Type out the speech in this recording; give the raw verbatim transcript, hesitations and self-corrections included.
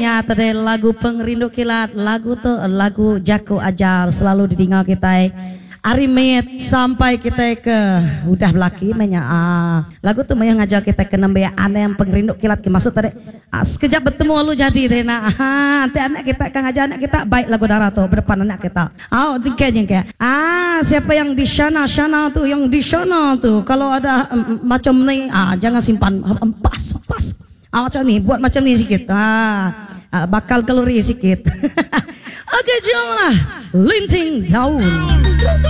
nya tadi lagu Pengrindu Kilat, lagu tu lagu Jaku Ajar selalu didengar kita Arimit sampai kita ke udah belaki menya ah lagu tu yang ngajak kita ke nambah aneh yang Pengrindu Kilat ke maksud tadi ah, sekejap bertemu lu jadi deh nah ah, nanti anak kita kan ngajak anak kita baik lagu darah tuh berdepan anak kita ah oh, jengke jengke ah siapa yang di sana sana tuh yang di sana tuh kalau ada um, macam ni ah jangan simpan pas pas ah macam ni buat macam ni sikit ah, ah bakal kalori sikit oke jom lah linting daun.